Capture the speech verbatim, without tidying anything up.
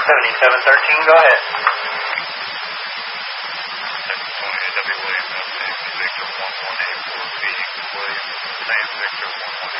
seventy-seven thirteen, go ahead. W. Williams, Victor one one eight four, Phoenix Williams, Sam Victor one one eight.